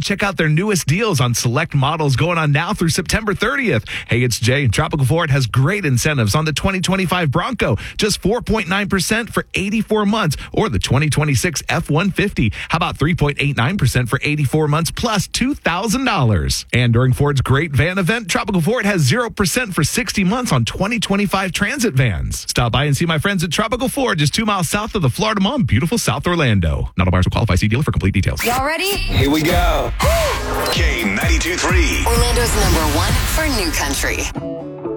check out their newest deals on select models going on now through September 30th. Hey, it's Jay. Tropical Ford has great incentives on the 2025 Bronco, just 4.9% for 84 months, or the 2026 F-150. How about 3.89% for 84 months plus $2,000? And during Ford's great van event, Tropical Ford has 0% for 60 months on 2025 Transit vans. Stop by and see my friends at Tropical Ford, just 2 miles south of the Florida Mall in beautiful South Orlando. Not all buyers will qualify. See dealer for complete details. Y'all ready? Here we go. K92.3. Orlando's #1 for new country.